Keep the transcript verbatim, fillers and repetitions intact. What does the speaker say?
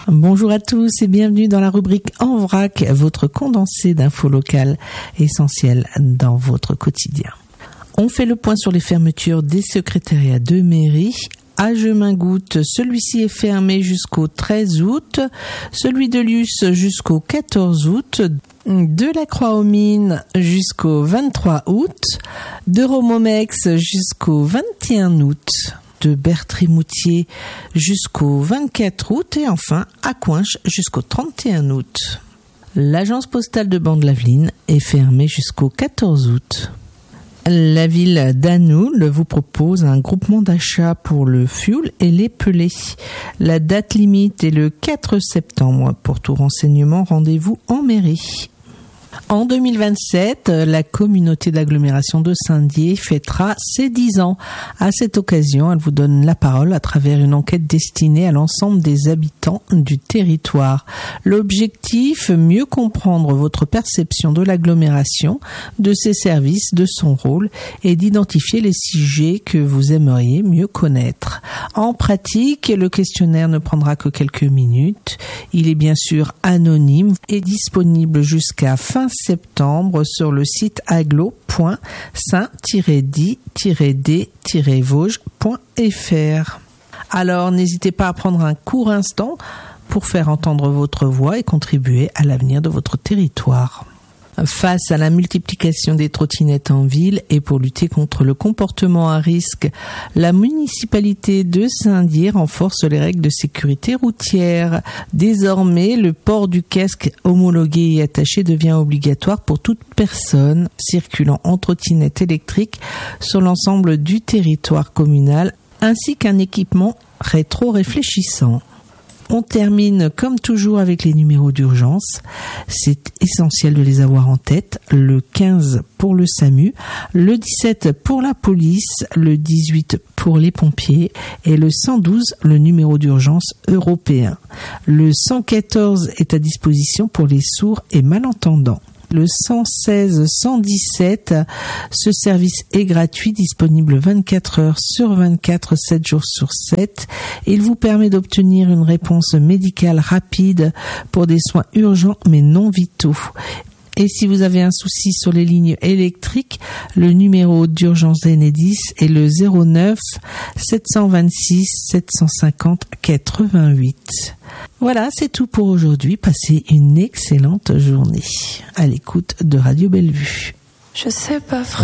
Bonjour à tous et bienvenue dans la rubrique En Vrac, votre condensé d'infos locales essentielles dans votre quotidien. On fait le point sur les fermetures des secrétariats de mairie. À Gemingoutte, celui-ci est fermé jusqu'au treize août, celui de Luce jusqu'au quatorze août, de la Croix-aux-Mines jusqu'au vingt-trois août, de Romomex jusqu'au vingt et un août, de Bertry-Moutier jusqu'au vingt-quatre août et enfin à Coinches jusqu'au trente et un août. L'agence postale de Bande-Laveline est fermée jusqu'au quatorze août. La ville d'Anoul vous propose un groupement d'achat pour le fioul et les pellets. La date limite est le quatre septembre. Pour tout renseignement, rendez-vous en mairie. En deux mille vingt-sept, la communauté d'agglomération de Saint-Dié fêtera ses dix ans. À cette occasion, elle vous donne la parole à travers une enquête destinée à l'ensemble des habitants du territoire. L'objectif, mieux comprendre votre perception de l'agglomération, de ses services, de son rôle et d'identifier les sujets que vous aimeriez mieux connaître. En pratique, le questionnaire ne prendra que quelques minutes. Il est bien sûr anonyme et disponible jusqu'à fin septembre sur le site agglo point saint tiret di tiret d tiret vosges point f r. Alors n'hésitez pas à prendre un court instant pour faire entendre votre voix et contribuer à l'avenir de votre territoire. Face à la multiplication des trottinettes en ville et pour lutter contre le comportement à risque, la municipalité de Saint-Dié renforce les règles de sécurité routière. Désormais, le port du casque homologué et attaché devient obligatoire pour toute personne circulant en trottinette électrique sur l'ensemble du territoire communal, ainsi qu'un équipement rétro-réfléchissant. On termine comme toujours avec les numéros d'urgence. C'est essentiel de les avoir en tête. Le quinze pour le SAMU, le dix-sept pour la police, le dix-huit pour les pompiers et le cent douze, le numéro d'urgence européen. Le cent quatorze est à disposition pour les sourds et malentendants. Le cent seize cent dix-sept, ce service est gratuit, disponible vingt-quatre heures sur vingt-quatre, sept jours sur sept. Il vous permet d'obtenir une réponse médicale rapide pour des soins urgents mais non vitaux. Et si vous avez un souci sur les lignes électriques, le numéro d'urgence d'Enedis est le zéro neuf sept cent vingt-six sept cent cinquante quatre-vingt-huit. Voilà, c'est tout pour aujourd'hui. Passez une excellente journée à l'écoute de Radio Bellevue. Je sais pas